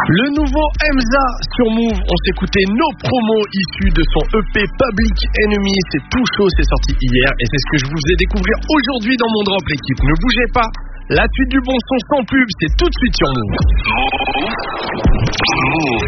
Le nouveau Emza sur Move, on s'écoutait nos promos issus de son EP Public Enemy, c'est tout chaud, c'est sorti hier et c'est ce que je vous ai découvert aujourd'hui dans mon drop l'équipe. Ne bougez pas, la suite du bon son sans pub, c'est tout de suite sur Move.